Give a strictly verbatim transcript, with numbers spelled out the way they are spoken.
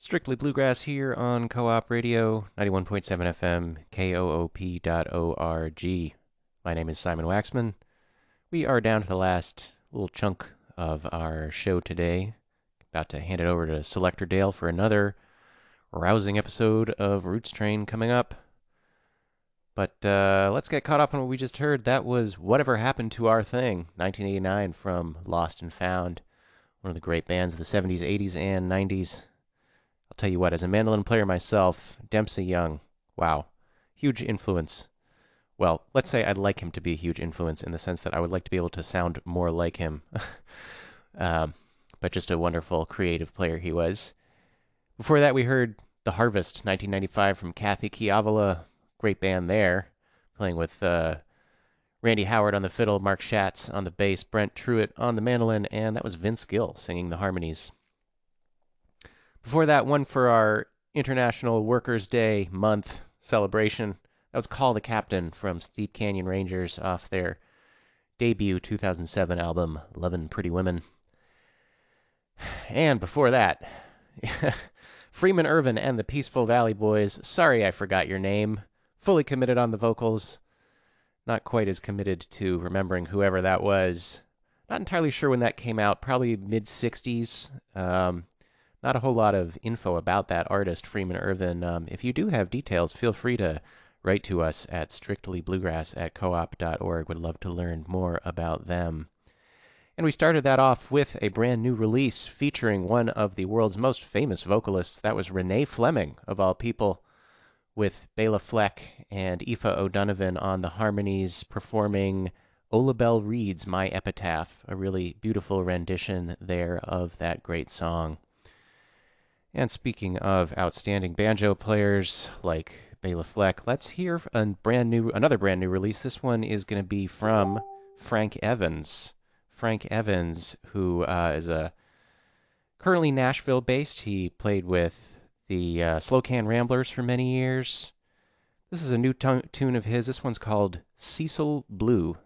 Strictly Bluegrass here on Co-op Radio, ninety-one point seven F M, K O O P dot O R G. My name is Simon Waxman. We are down to the last little chunk of our show today. About to hand it over to Selector Dale for another rousing episode of Roots Train coming up. But uh, let's get caught up on what we just heard. That was Whatever Happened to Our Thing, nineteen eighty-nine, from Lost and Found, one of the great bands of the seventies, eighties, and nineties. I'll tell you what, as a mandolin player myself, Dempsey Young, wow, huge influence. Well, let's say I'd like him to be a huge influence in the sense that I would like to be able to sound more like him. um, but just a wonderful creative player he was. Before that, we heard The Harvest, nineteen ninety-five, from Kathy Chiavala, great band there, playing with uh, Randy Howard on the fiddle, Mark Schatz on the bass, Brent Truitt on the mandolin, and that was Vince Gill singing the harmonies. Before that, one for our International Workers' Day month celebration. That was Call the Captain from Steep Canyon Rangers off their debut two thousand seven album, Lovin' Pretty Women. And before that, Freeman Irvin and the Peaceful Valley Boys, Sorry I Forgot Your Name, fully committed on the vocals. Not quite as committed to remembering whoever that was. Not entirely sure when that came out, probably mid-sixties. Um... Not a whole lot of info about that artist, Freeman Irvin. Um, if you do have details, feel free to write to us at strictlybluegrass at coop dot org. Would love to learn more about them. And we started that off with a brand new release featuring one of the world's most famous vocalists. That was Renee Fleming, of all people, with Bela Fleck and Aoife O'Donovan on the harmonies, performing Ola Belle Reed's My Epitaph, a really beautiful rendition there of that great song. And speaking of outstanding banjo players like Bela Fleck, let's hear a brand new, another brand new release. This one is going to be from Frank Evans. Frank Evans, who uh, is a currently Nashville-based. He played with the uh, Slow Can Ramblers for many years. This is a new t- tune of his. This one's called Cecil Blue.